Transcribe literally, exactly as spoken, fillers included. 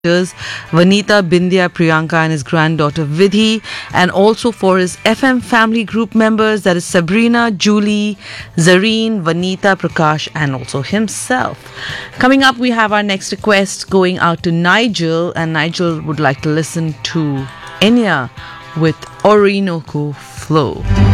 Vanita, Bindya, Priyanka and his granddaughter Vidhi, and also for his F M family group members, that is Sabrina, Julie, Zareen, Vanita, Prakash and also himself. Coming up, we have our next request going out to Nigel, and Nigel would like to listen to Enya with Orinoco Flow.